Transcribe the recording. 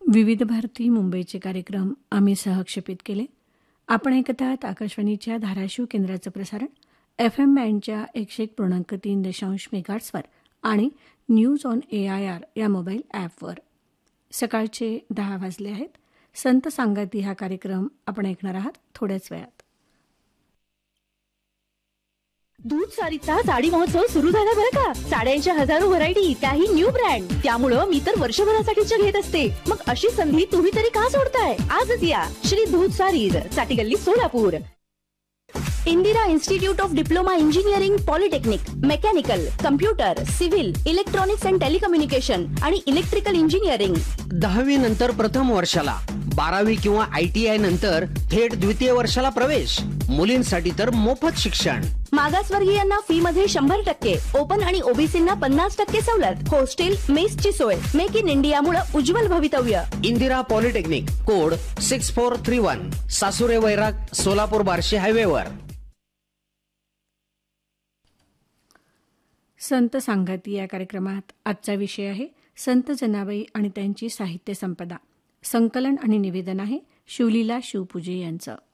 विविध भारती मुंबईचे कार्यक्रम आम्ही सहक्षेपित केले. आपण ऐकत आहात आकाशवाणीच्या धाराशिव केंद्राचं प्रसारण FM बँडच्या 101.3 मेगाहर्ट्झवर आणि न्यूज ऑन AIR या मोबाईल ॲपवर. सकाळचे 10 वाजले आहेत. संत सांगाती हा कार्यक्रम आपण ऐकणार आहात थोड्याच वेळात. दूध सारीचा साडी महोत्सव सुरू झाला बरं का. साड्यांच्या हजारो व्हरायटी, त्याही न्यू ब्रँड. त्यामुळं मी तर वर्षभरासाठीच घेत असते. मग अशी संधी तुम्ही तरी का सोडताय? आजच या श्री दूध सारीज, साठी गल्ली, Solapur. Indira institute of diploma engineering, polytechnic, mechanical, computer, civil, electronics and telecommunication आणि इलेक्ट्रिकल इंजिनिअरिंग. 10वी नंतर प्रथम वर्षाला, 12वी किंवा ITI नंतर थेट द्वितीय वर्षाला प्रवेश. मुलींसाठी तर मोफत शिक्षण. मागासवर्गीयांना फी मध्ये 100%, ओपन आणि ओबीसींना 50% सवलत. हॉस्टेल, मेसची सोय. मेक इन इंडिया मुळे उज्ज्वल भवितव्य. इंदिरा पॉलिटेक्निक, कोड 6431, सासुरे वैराग, सोलापूर बार्शी हायवेवर. संत सांगाती या कार्यक्रमात आजचा विषय आहे संत जनाबाई आणि त्यांची साहित्य संपदा. संकलन आणि निवेदन आहे शिवलीला शिवपूजे यांचं.